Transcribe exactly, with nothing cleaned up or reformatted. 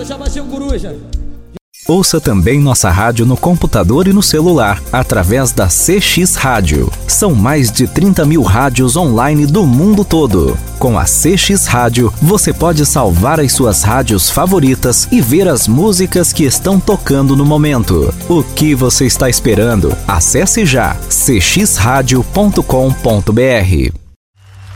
já baixei o Coruja. Ouça também nossa rádio no computador e no celular, através da C X Rádio. São mais de trinta mil rádios online do mundo todo. Com a C X Rádio, você pode salvar as suas rádios favoritas e ver as músicas que estão tocando no momento. O que você está esperando? Acesse já c x rádio ponto com ponto b r.